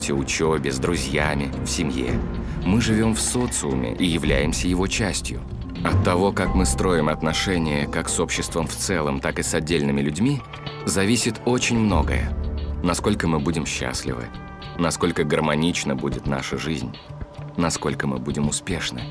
учебе, с друзьями, в семье. Мы живем в социуме и являемся его частью. От того, как мы строим отношения как с обществом в целом, так и с отдельными людьми, зависит очень многое. Насколько мы будем счастливы, насколько гармонична будет наша жизнь, насколько мы будем успешны.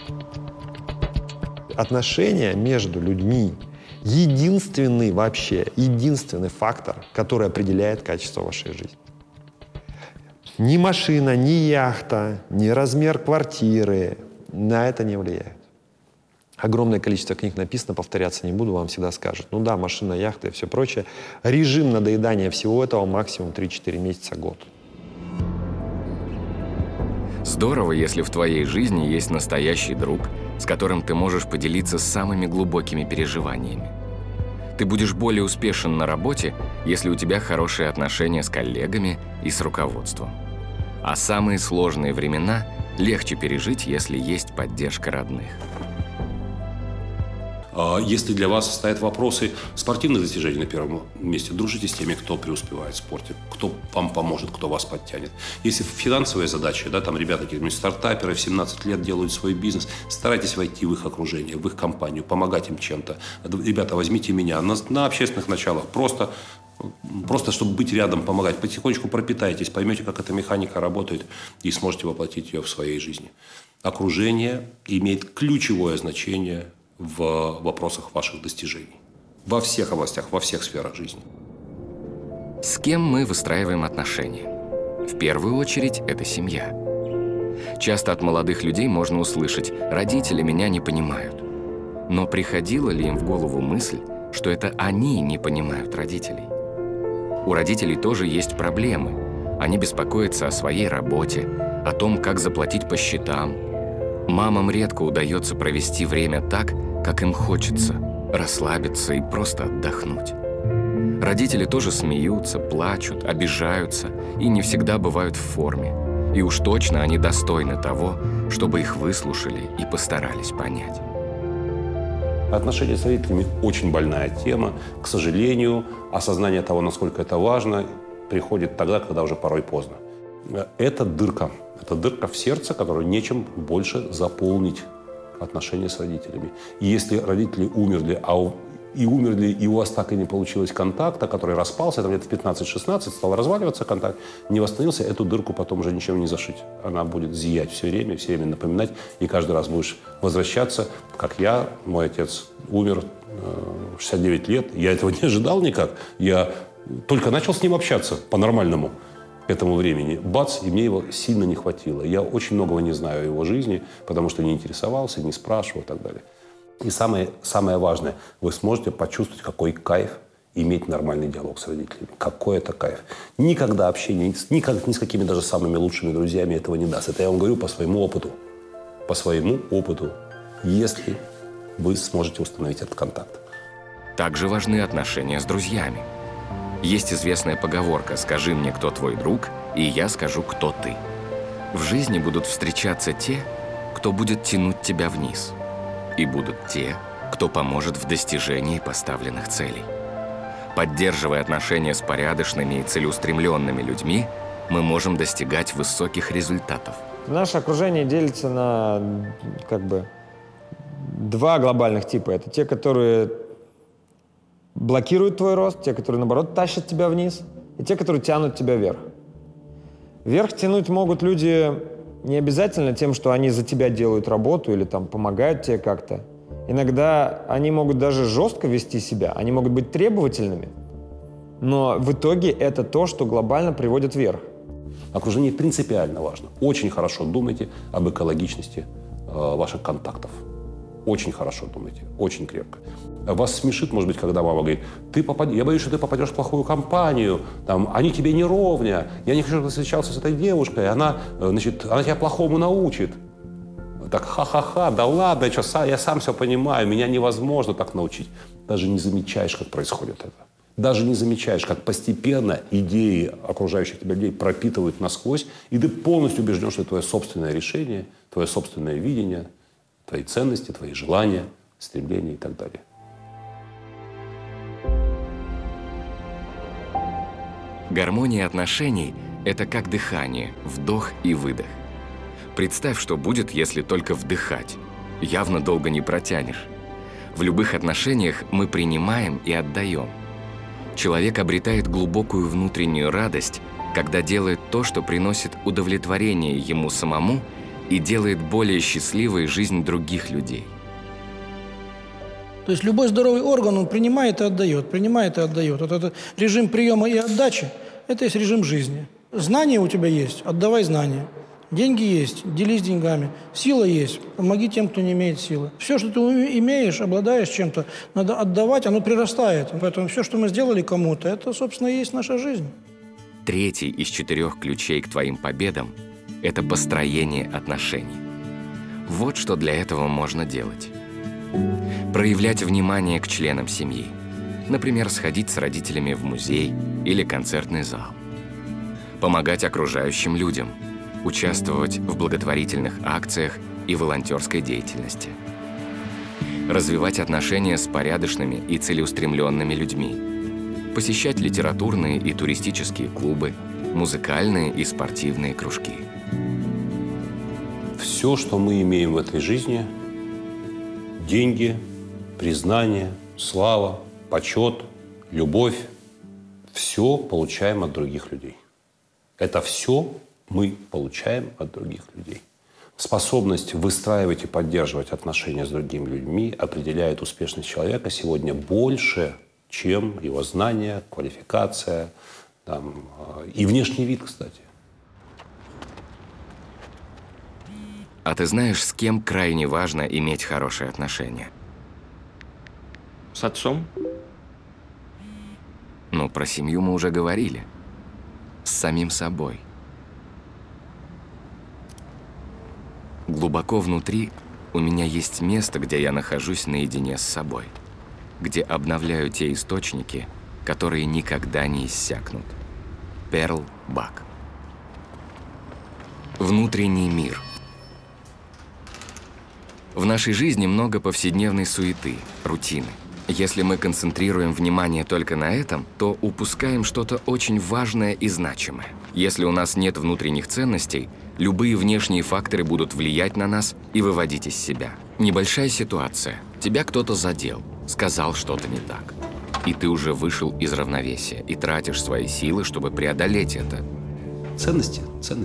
Отношения между людьми – единственный фактор, который определяет качество вашей жизни. Ни машина, ни яхта, ни размер квартиры на это не влияют. Огромное количество книг написано, повторяться не буду, вам всегда скажут. Ну да, машина, яхта и все прочее. Режим надоедания всего этого максимум 3-4 месяца, год. Здорово, если в твоей жизни есть настоящий друг, с которым ты можешь поделиться самыми глубокими переживаниями. Ты будешь более успешен на работе, если у тебя хорошие отношения с коллегами и с руководством. А самые сложные времена легче пережить, если есть поддержка родных. Если для вас стоят вопросы спортивных достижений на первом месте, дружите с теми, кто преуспевает в спорте, кто вам поможет, кто вас подтянет. Если финансовые задачи, да, там ребята, какие-нибудь стартаперы в 17 лет делают свой бизнес, старайтесь войти в их окружение, в их компанию, помогать им чем-то. Ребята, возьмите меня на общественных началах, просто чтобы быть рядом, помогать. Потихонечку пропитайтесь, поймете, как эта механика работает, и сможете воплотить ее в своей жизни. Окружение имеет ключевое значение в вопросах ваших достижений. Во всех областях, во всех сферах жизни. С кем мы выстраиваем отношения? В первую очередь, это семья. Часто от молодых людей можно услышать: «Родители меня не понимают». Но приходила ли им в голову мысль, что это они не понимают родителей? У родителей тоже есть проблемы. Они беспокоятся о своей работе, о том, как заплатить по счетам. Мамам редко удается провести время так, как им хочется, расслабиться и просто отдохнуть. Родители тоже смеются, плачут, обижаются и не всегда бывают в форме. И уж точно они достойны того, чтобы их выслушали и постарались понять. Отношения с родителями – очень больная тема. К сожалению, осознание того, насколько это важно, приходит тогда, когда уже порой поздно. Это дырка в сердце, которую нечем больше заполнить отношения с родителями. И если родители умерли, и у вас так и не получилось контакта, который распался, там где-то в 15-16 стал разваливаться контакт, не восстановился, эту дырку потом уже ничем не зашить. Она будет зиять все время напоминать, и каждый раз будешь возвращаться, как мой отец умер в 69 лет, я этого не ожидал никак, я только начал с ним общаться по-нормальному к этому времени. Бац, и мне его сильно не хватило. Я очень многого не знаю о его жизни, потому что не интересовался, не спрашивал и так далее. И самое важное, вы сможете почувствовать, какой кайф иметь нормальный диалог с родителями. Какой это кайф. Никогда общение ни с какими даже самыми лучшими друзьями этого не даст. Это я вам говорю по своему опыту. По своему опыту. Если вы сможете установить этот контакт. Также важны отношения с друзьями. Есть известная поговорка: «Скажи мне, кто твой друг, и я скажу, кто ты». В жизни будут встречаться те, кто будет тянуть тебя вниз. И будут те, кто поможет в достижении поставленных целей. Поддерживая отношения с порядочными и целеустремленными людьми, мы можем достигать высоких результатов. Наше окружение делится на два глобальных типа. Это те, которые блокируют твой рост, те, которые, наоборот, тащат тебя вниз, и те, которые тянут тебя вверх. Вверх тянуть могут люди не обязательно тем, что они за тебя делают работу или там помогают тебе как-то. Иногда они могут даже жестко вести себя, они могут быть требовательными, но в итоге это то, что глобально приводит вверх. Окружение принципиально важно. Очень хорошо думайте об экологичности ваших контактов. Очень хорошо думайте, очень крепко. Вас смешит, может быть, когда мама говорит: я боюсь, что ты попадешь в плохую компанию, они тебе не ровня, я не хочу, чтобы ты встречался с этой девушкой, она тебя плохому научит. Так, ха-ха-ха, да ладно, я сам все понимаю, меня невозможно так научить. Даже не замечаешь, как происходит это. Даже не замечаешь, как постепенно идеи окружающих тебя людей пропитывают насквозь, и ты полностью убежден, что это твое собственное решение, твое собственное видение, твои ценности, твои желания, стремления и так далее. Гармония отношений Это как дыхание, вдох и выдох. Представь, что будет, если только вдыхать. Явно долго не протянешь. В любых отношениях мы принимаем и отдаем. Человек обретает глубокую внутреннюю радость, когда делает то, что приносит удовлетворение ему самому и делает более счастливой жизнь других людей. То есть любой здоровый орган, он принимает и отдает, принимает и отдает. Вот этот режим приема и отдачи – это есть режим жизни. Знания у тебя есть – отдавай знания. Деньги есть – делись деньгами. Сила есть – помоги тем, кто не имеет силы. Все, что ты имеешь, обладаешь чем-то, надо отдавать, оно прирастает. Поэтому все, что мы сделали кому-то, это, собственно, и есть наша жизнь. Третий из 4 ключей к твоим победам – это построение отношений. Вот что для этого можно делать. Проявлять внимание к членам семьи. Например, сходить с родителями в музей или концертный зал. Помогать окружающим людям. Участвовать в благотворительных акциях и волонтерской деятельности. Развивать отношения с порядочными и целеустремленными людьми. Посещать литературные и туристические клубы, музыкальные и спортивные кружки. Все, что мы имеем в этой жизни – деньги, признание, слава, почет, любовь – все получаем от других людей. Это все мы получаем от других людей. Способность выстраивать и поддерживать отношения с другими людьми определяет успешность человека сегодня больше, чем его знания, квалификация и внешний вид, кстати. А ты знаешь, с кем крайне важно иметь хорошие отношения? С отцом? Ну, про семью мы уже говорили. С самим собой. Глубоко внутри у меня есть место, где я нахожусь наедине с собой, где обновляю те источники, которые никогда не иссякнут. Перл Бак. Внутренний мир. В нашей жизни много повседневной суеты, рутины. Если мы концентрируем внимание только на этом, то упускаем что-то очень важное и значимое. Если у нас нет внутренних ценностей, любые внешние факторы будут влиять на нас и выводить из себя. Небольшая ситуация. Тебя кто-то задел, сказал что-то не так. И ты уже вышел из равновесия и тратишь свои силы, чтобы преодолеть это. Ценности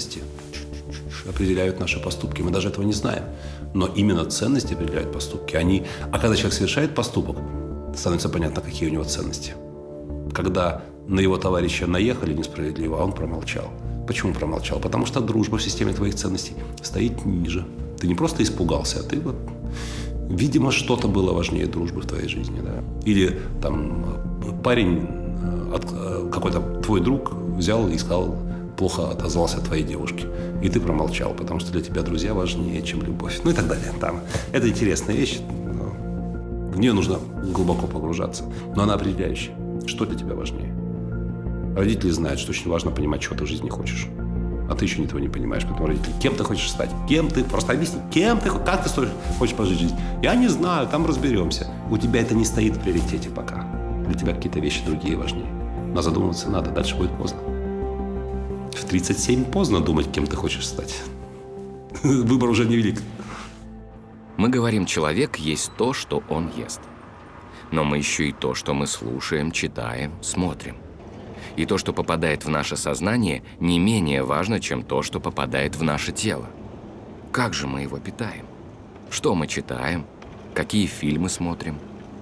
определяют наши поступки. Мы даже этого не знаем. Но именно ценности определяют поступки. А когда человек совершает поступок, становится понятно, какие у него ценности. Когда на его товарища наехали несправедливо, а он промолчал. Почему промолчал? Потому что дружба в системе твоих ценностей стоит ниже. Ты не просто испугался, а ты видимо, что-то было важнее дружбы в твоей жизни. Да? Или парень, какой-то твой друг взял и сказал, плохо отозвался от твоей девушки. И ты промолчал, потому что для тебя друзья важнее, чем любовь. Ну и так далее. Это интересная вещь. В нее нужно глубоко погружаться. Но она определяющая. Что для тебя важнее? Родители знают, что очень важно понимать, чего ты в жизни хочешь. А ты еще этого не понимаешь. Поэтому родители, кем ты хочешь стать? Кем ты? Просто объясни, как ты хочешь пожить жизнь? Я не знаю, там разберемся. У тебя это не стоит в приоритете пока. Для тебя какие-то вещи другие важнее. Но задумываться надо, дальше будет поздно. В 37 поздно думать, кем ты хочешь стать. Выбор уже невелик. Мы говорим, человек есть то, что он ест. Но мы еще и то, что мы слушаем, читаем, смотрим. И то, что попадает в наше сознание, не менее важно, чем то, что попадает в наше тело. Как же мы его питаем? Что мы читаем? Какие фильмы смотрим?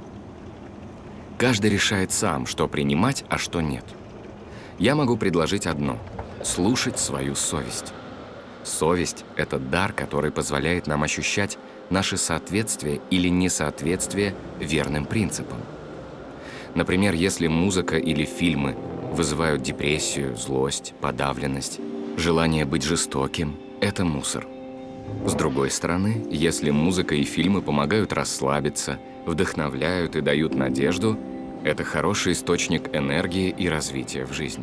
Каждый решает сам, что принимать, а что нет. Я могу предложить одно – слушать свою совесть. Совесть – это дар, который позволяет нам ощущать наше соответствие или несоответствие верным принципам. Например, если музыка или фильмы вызывают депрессию, злость, подавленность, желание быть жестоким – это мусор. С другой стороны, если музыка и фильмы помогают расслабиться, вдохновляют и дают надежду – это хороший источник энергии и развития в жизни.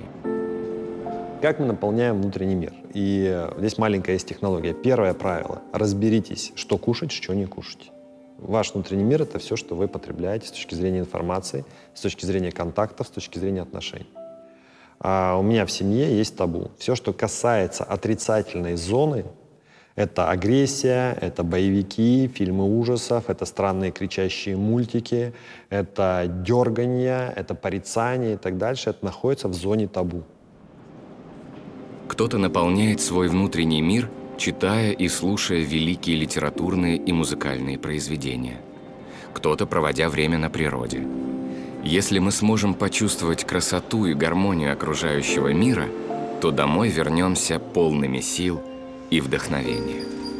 Как мы наполняем внутренний мир? И здесь маленькая есть технология. Первое правило – разберитесь, что кушать, что не кушать. Ваш внутренний мир – это все, что вы потребляете с точки зрения информации, с точки зрения контактов, с точки зрения отношений. у меня в семье есть табу. Все, что касается отрицательной зоны, это агрессия, это боевики, фильмы ужасов, это странные кричащие мультики, это дерганье, это порицание и так дальше. Это находится в зоне табу. Кто-то наполняет свой внутренний мир, читая и слушая великие литературные и музыкальные произведения. Кто-то, проводя время на природе. Если мы сможем почувствовать красоту и гармонию окружающего мира, то домой вернемся полными сил и вдохновения.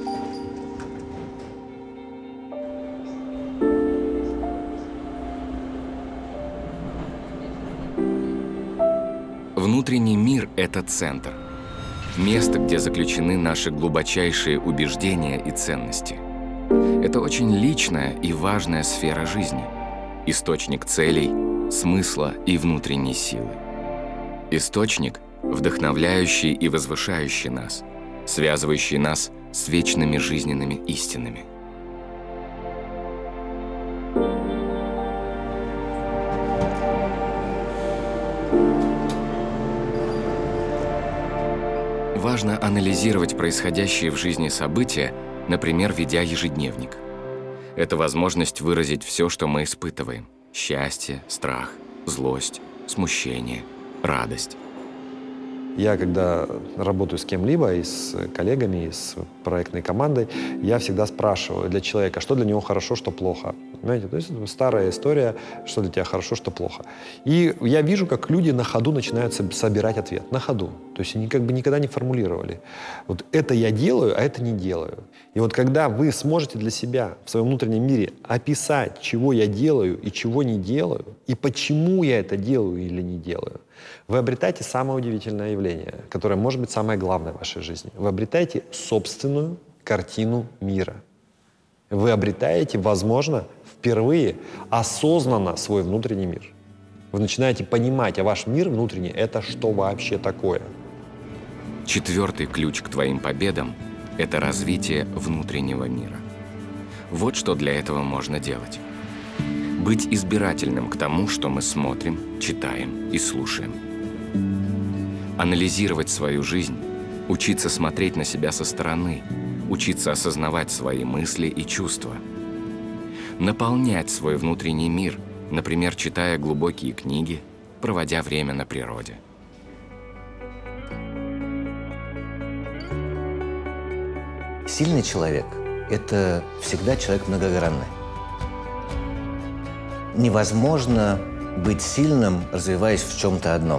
Внутренний мир – это центр. Место, где заключены наши глубочайшие убеждения и ценности. Это очень личная и важная сфера жизни. Источник целей, смысла и внутренней силы. Источник, вдохновляющий и возвышающий нас, связывающий нас с вечными жизненными истинами. Важно анализировать происходящие в жизни события, например, ведя ежедневник. Это возможность выразить все, что мы испытываем: счастье, страх, злость, смущение, радость. Я, когда работаю с кем-либо, и с коллегами, и с проектной командой, я всегда спрашиваю для человека, что для него хорошо, что плохо. Понимаете? То есть это старая история, что для тебя хорошо, что плохо. И я вижу, как люди на ходу начинают собирать ответ. На ходу. То есть они как бы никогда не формулировали. Вот это я делаю, а это не делаю. И вот когда вы сможете для себя в своем внутреннем мире описать, чего я делаю и чего не делаю, и почему я это делаю или не делаю, вы обретаете самое удивительное явление, которое может быть самое главное в вашей жизни. Вы обретаете собственную картину мира. Вы обретаете, возможно, впервые осознанно свой внутренний мир. Вы начинаете понимать, а ваш мир внутренний — это что вообще такое? Четвертый ключ к твоим победам – это развитие внутреннего мира. Вот что для этого можно делать. Быть избирательным к тому, что мы смотрим, читаем и слушаем. Анализировать свою жизнь, учиться смотреть на себя со стороны, учиться осознавать свои мысли и чувства. Наполнять свой внутренний мир, например, читая глубокие книги, проводя время на природе. Сильный человек – это всегда человек многогранный. Невозможно быть сильным, развиваясь в чем-то одном.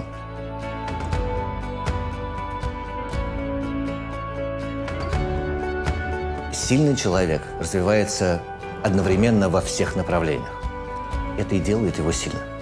Сильный человек развивается одновременно во всех направлениях. Это и делает его сильным.